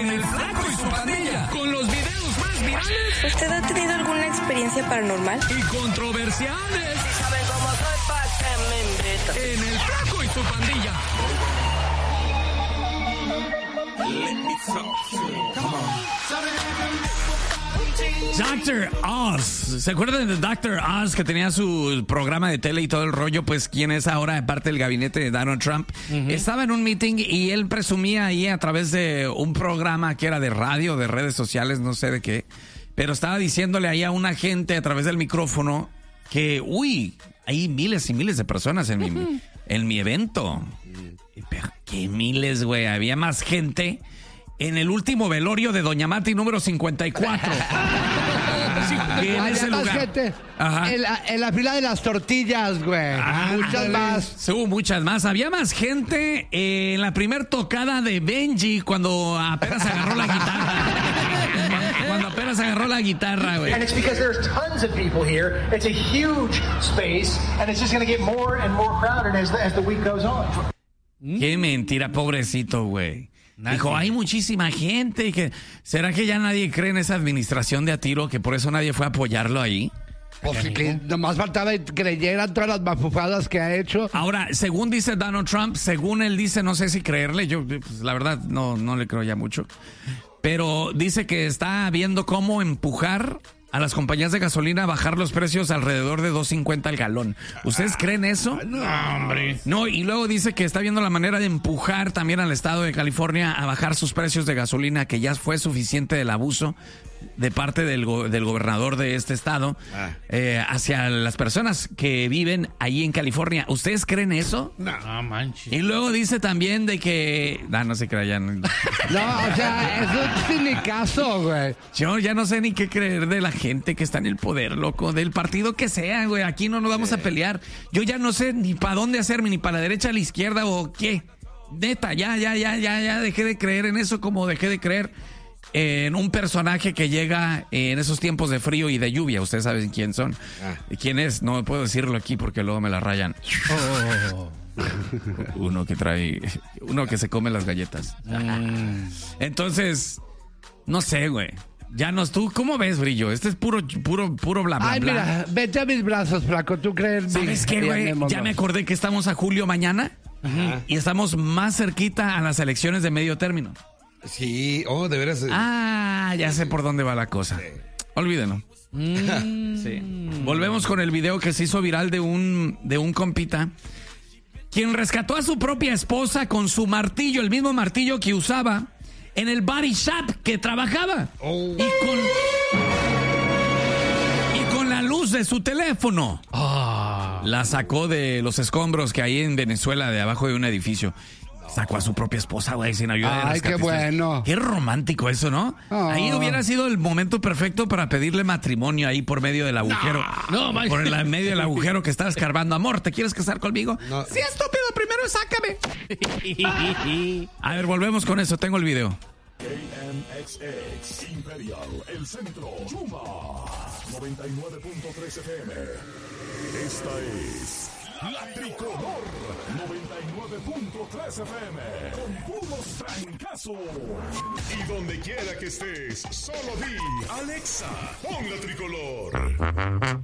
en El Flaco y su Pandilla, con los videos más virales. ¿Usted ha tenido alguna experiencia paranormal? Y controversiales. Si saben cómo soy, ¿pa' qué me invitan? En El Flaco y su Pandilla. Dr. Oz, ¿se acuerdan de Dr. Oz que tenía su programa de tele y todo el rollo? Pues quien es ahora parte del gabinete de Donald Trump. Estaba en un meeting y él presumía ahí a través de un programa que era de radio, de redes sociales, no sé de qué, pero estaba diciéndole ahí a una gente a través del micrófono que, hay miles y miles de personas en mi evento. Pero qué miles, güey, había más gente en el último velorio de Doña Mati número 54. Sí, había más gente en la fila de las tortillas, güey. Muchas más. Hubo muchas más. Había más gente en la primer tocada de Benji cuando apenas agarró la guitarra. Cuando apenas agarró la guitarra, güey. And it's because there's tons of people here. It's a huge space, and it's just going to get more and more crowded as the week goes on. Qué mentira, pobrecito, güey. Dijo, hay muchísima gente. ¿Será que ya nadie cree en esa administración de a tiro, que por eso nadie fue a apoyarlo ahí? Pues que nomás faltaba que creyeran todas las mafufadas que ha hecho. Ahora, según dice Donald Trump, según él dice, no sé si creerle, yo pues, la verdad no le creo ya mucho, pero dice que está viendo cómo empujar a las compañías de gasolina a bajar los precios alrededor de $2.50 al galón. ¿Ustedes creen eso? No, hombre. No, y luego dice que está viendo la manera de empujar también al estado de California a bajar sus precios de gasolina, que ya fue suficiente del abuso de parte del gobernador de este estado hacia las personas que viven ahí en California. ¿Ustedes creen eso? No manches. Y luego dice también de que... no se crean. No, o sea, eso es ni caso, güey. Yo ya no sé ni qué creer de la gente que está en el poder, loco, del partido que sea, güey. Aquí no nos vamos a pelear. Yo ya no sé ni para dónde hacerme, ni para la derecha, a la izquierda o qué. Neta, ya dejé de creer en eso, como dejé de creer en un personaje que llega en esos tiempos de frío y de lluvia. Ustedes saben quién son. ¿Quién es? No puedo decirlo aquí porque luego me la rayan. Uno que se come las galletas. Entonces, no sé, güey. ¿Tú cómo ves, Brillo? Este es puro bla, bla, Ay, bla. mira, vete a mis brazos, flaco. ¿Tú crees? ¿Sabes qué, güey? Ya me acordé que estamos a julio mañana y estamos más cerquita a las elecciones de medio término. Sí, de veras. Ya sé por dónde va la cosa. Olvídenlo. Sí. Volvemos con el video que se hizo viral de un compita quien rescató a su propia esposa con su martillo, el mismo martillo que usaba en el body shop que trabajaba. Y con la luz de su teléfono. La sacó de los escombros que hay en Venezuela, de abajo de un edificio. Sacó a su propia esposa, güey, sin ayuda de rescate. Qué bueno. Qué romántico eso, ¿no? Ahí hubiera sido el momento perfecto para pedirle matrimonio ahí por medio del agujero. Por el medio del agujero que estaba escarbando. Amor, ¿te quieres casar conmigo? No. Sí, estúpido, primero sácame. A ver, volvemos con eso, tengo el video. KMXX Imperial, El Centro, Yuma 99.3 FM. Esta es La Tricolor 99.3 FM con puros trancazos. Y donde quiera que estés, solo di Alexa, pon La Tricolor.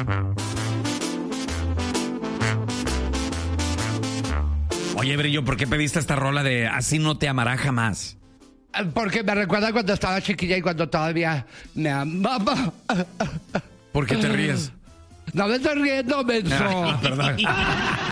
Oye, Brillo, ¿por qué pediste esta rola de Así no te amará jamás? Porque me recuerda cuando estaba chiquilla y cuando todavía me amaba. ¿Por qué te ríes? No me estoy riendo, menso. Perdón.